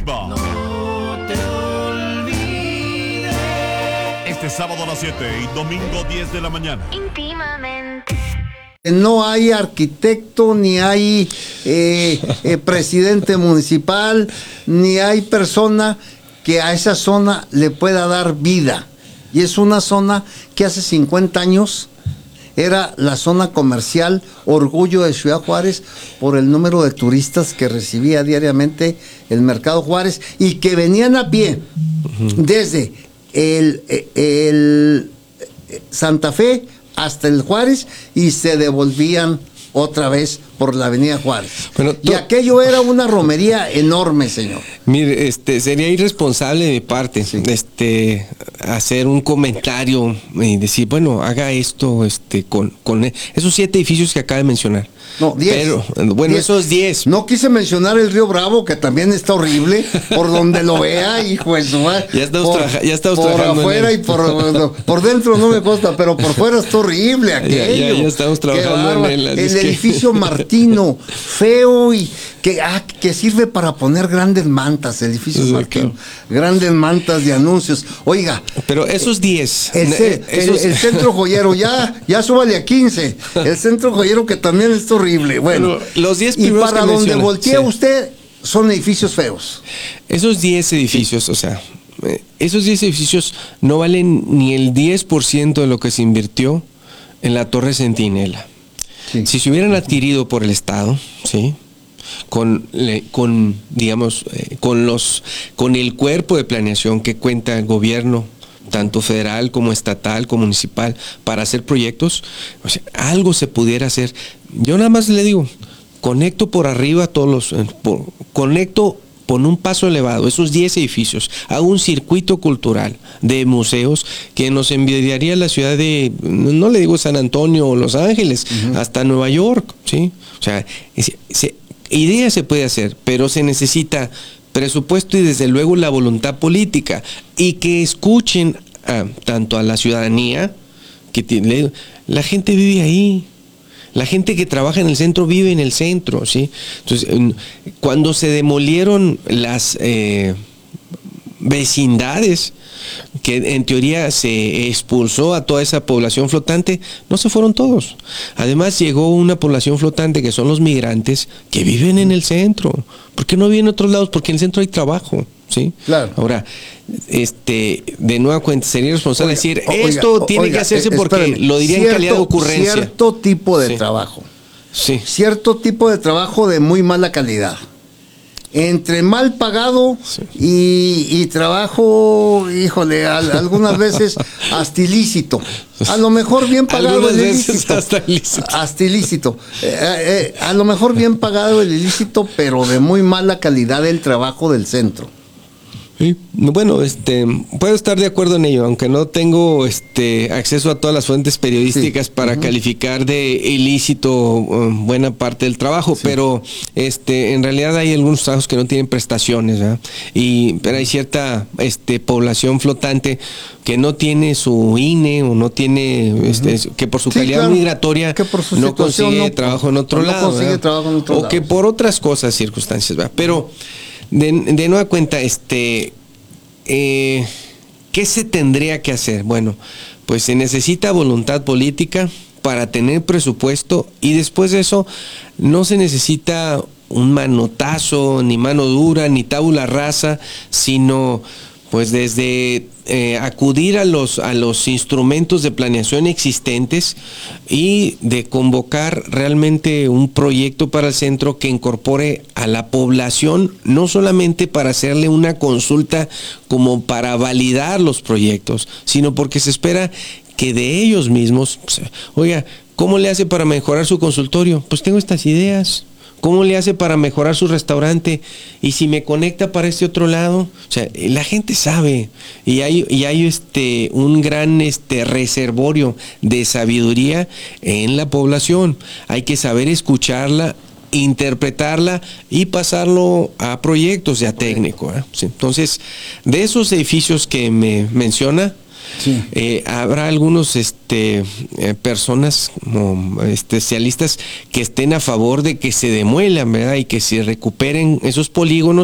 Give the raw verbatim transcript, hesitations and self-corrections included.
Viva. No te olvides. Este sábado a las siete y domingo diez de la mañana. Íntimamente. No hay arquitecto, ni hay eh, eh, presidente municipal, ni hay persona que a esa zona le pueda dar vida. Y es una zona que hace cincuenta años era la zona comercial orgullo de Ciudad Juárez por el número de turistas que recibía diariamente el Mercado Juárez y que venían a pie desde el, el Santa Fe hasta el Juárez y se devolvían otra vez por la avenida Juárez. Bueno, y aquello era una romería enorme, señor. Mire, este, sería irresponsable de mi parte, sí. este, hacer un comentario y decir, bueno, haga esto, este, con, con esos siete edificios que acaba de mencionar. No, diez. Pero, bueno, diez. Esos diez. No quise mencionar el Río Bravo, que también está horrible, por donde lo vea, hijo de su madre. Ya estamos, por, traja, ya estamos por trabajando. Por afuera y por, no, por dentro no me consta, pero por fuera está horrible aquello. Ya, ya, ya estamos trabajando en él. El edificio que... Martino, feo y que, ah, que sirve para poner grandes mantas, edificios sí, Martino. Claro. Grandes mantas de anuncios. Oiga. Pero esos diez. El, el, esos... el, el centro joyero, ya, ya súbale a quince. El centro joyero que también está horrible. Bueno, pero los diez y para que donde menciona, voltea sí. usted son edificios feos. Esos diez edificios, o sea, esos diez edificios no valen ni el diez por ciento de lo que se invirtió en la Torre Centinela. Sí. Si se hubieran adquirido por el Estado, ¿sí? Con, con digamos, eh, con los, con el cuerpo de planeación que cuenta el gobierno, tanto federal como estatal como municipal, para hacer proyectos, o sea, algo se pudiera hacer. Yo nada más le digo, conecto por arriba todos los, eh, por, conecto con un paso elevado esos diez edificios, hago un circuito cultural de museos que nos envidiaría la ciudad de, no le digo San Antonio o Los Ángeles, uh-huh. hasta Nueva York, ¿sí? O sea, se, se, idea se puede hacer, pero se necesita presupuesto y desde luego la voluntad política y que escuchen a, tanto a la ciudadanía, que tiene, la gente vive ahí. La gente que trabaja en el centro vive en el centro, ¿sí? Entonces, cuando se demolieron las eh, vecindades, que en teoría se expulsó a toda esa población flotante, no se fueron todos. Además llegó una población flotante que son los migrantes que viven en el centro. ¿Por qué no viven en otros lados? Porque en el centro hay trabajo, ¿sí? Claro. Ahora, este, de nueva cuenta, sería responsable oiga, decir, oiga, esto oiga, tiene que hacerse porque espérame, lo diría cierto, en calidad de ocurrencia. Cierto tipo de sí. trabajo. Sí. Cierto tipo de trabajo de muy mala calidad. Entre mal pagado sí. y, y trabajo, híjole, a, algunas veces hasta ilícito. A lo mejor bien pagado el ilícito. Hasta ilícito. Hasta ilícito. Eh, eh, a lo mejor bien pagado el ilícito, pero de muy mala calidad el trabajo del centro. Sí. Bueno, este, puedo estar de acuerdo en ello, aunque no tengo este acceso a todas las fuentes periodísticas sí. para uh-huh. calificar de ilícito um, buena parte del trabajo, sí. pero este, en realidad hay algunos trabajos que no tienen prestaciones, ¿verdad? Y pero hay cierta este población flotante que no tiene su I N E o no tiene uh-huh. este, que por su sí, calidad claro. migratoria por no consigue no, trabajo en otro no lado, consigue trabajo en otro o lado. que por otras cosas, circunstancias, ¿verdad? Pero De, de nueva cuenta, este, eh, ¿qué se tendría que hacer? Bueno, pues se necesita voluntad política para tener presupuesto y después de eso no se necesita un manotazo, ni mano dura, ni tabula rasa, sino pues desde eh, acudir a los, a los instrumentos de planeación existentes y de convocar realmente un proyecto para el centro que incorpore a la población, no solamente para hacerle una consulta como para validar los proyectos, sino porque se espera que de ellos mismos, pues, oiga, ¿cómo le hace para mejorar su consultorio? Pues tengo estas ideas. ¿Cómo le hace para mejorar su restaurante? Y si me conecta para este otro lado, o sea, la gente sabe y hay, y hay este un gran este reservorio de sabiduría en la población. Hay que saber escucharla, interpretarla y pasarlo a proyectos ya técnico, ¿eh? Sí. Entonces, de esos edificios que me menciona, sí. eh, habrá algunos este, eh, personas como especialistas que estén a favor de que se demuelan, ¿verdad? Y que se recuperen esos polígonos